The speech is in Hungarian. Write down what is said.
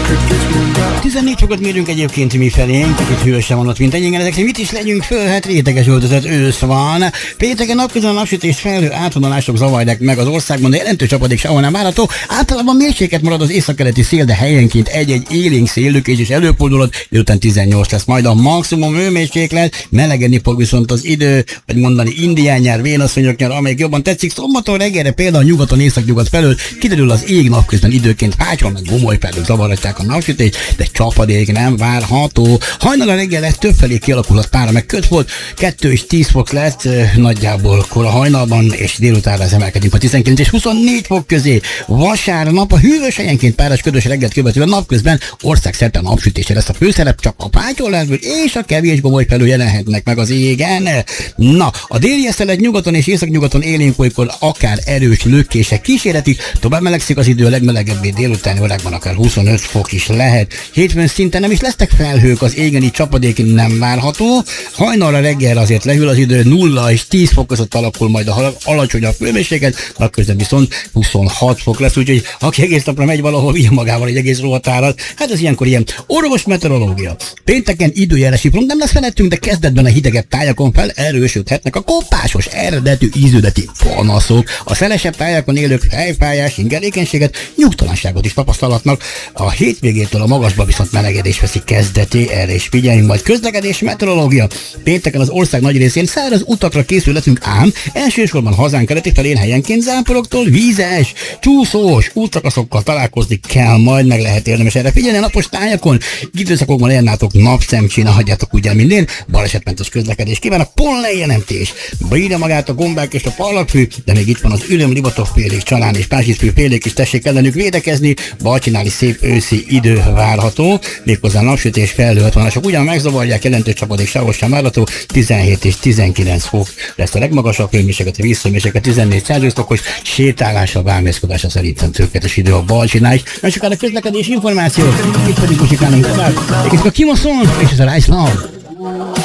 14 fokot mérünk egyébként mi felénk, itt hűvösen van ott, mint ennyi ezekre. Mit is legyünk föl? Hát réteges öltözött ősz van. Pénteken napközben a napsütés felhő átvonalások zavarják meg az országban, de jelentős csapadék sehol nem várható. Általában mérséklet marad az északkeleti szél, de helyenként egy-egy élénk széllökés is előfordulhat, délután 18 lesz majd a maximum hőmérséklet. Melegedni fog viszont az idő, vagy mondani indián nyár, vénasszonyok nyár, amelyik jobban tetszik. Szombaton reggelre például nyugaton, északnyugat felől kiderül az ég, napközben időként Pácson meg Gomolyfelől zavarhatják a napsütést, de csapadék nem várható. Hajnal a reggel lesz, többfelé kialakulhat pára, meg köd volt, 2 és 10 fok lett nagyjából kora hajnalban, és délutánra emelkedünk a 19 és 24 fok közé. Vasárnap a hűvös helyenként páras ködös reggelt követően napközben országszerte napsütése lesz a főszerep, csak a Pácson lesz, és a kevés Gomolyfelől jelenhetnek meg az égen. Na, a déli eszelet nyugaton és északnyugaton élénk olykor akár erős lökések kísérletik, tovább melegszik az idő, a legmelegebbé délutáni órákban akár 25 fok is lehet. Hétfőn szinte nem is lesznek felhők, az égen így csapadék nem várható. Hajnalra reggel azért lehűl az idő, 0 és 10 fok között alakul majd a alacsonyabb hőmérséklet, napközben viszont 26 fok lesz, úgyhogy aki egész napra megy valahol, vigye magával egy egész rohatárat. Hát ez ilyenkor ilyen orvos meteorológia. Pénteken időjárási front nem lesz felettünk, de kezdetben a hidegebb tájakon fel erősödhetnek a kopásos eredetű íződeti panaszok. A szelesebb tájakon élők fejfájás, ingerékenységet, nyugtalanságot is tapasztalatnak. A hétvégétől a magasba viszont melegedés veszi kezdeté, erre is figyeljünk majd. Közlekedés, meteorológia. Pénteken az ország nagy részén száraz utakra készülhetünk, ám elsősorban hazánk keleti felén helyenként záporoktól vízes, csúszós útszakaszokkal találkozni kell, majd meg lehet érdemes erre figyelni. A napos tájakon időszakokban elnátok napszemcsén, hagyjátok ugye minden balesetmentes közlekedés. Kívánok pollenjelentés. Bírja magát a gombák és a parlagfű, de még itt van az Ülöm, Libatov félék, Csalán és Pázsiszfű félék is, tessék ellenük védekezni. Balcsinál is szép őszi idő várható, méghozzá napsütés, felhőhatvonások ugyan megzavarják, jelentős csapadék sehol sem várható, 17 és 19 fok lesz a legmagasabb hőmérséklet, a visszamérséklet 14 Celsius fokos, sétálása, vámészkodása szerintem tökéletes idő a Balcsinál is. Nem sokára közlekedés információ, itt pedig musikálunk tovább, és a Kimoszon, és ez a Rice Love.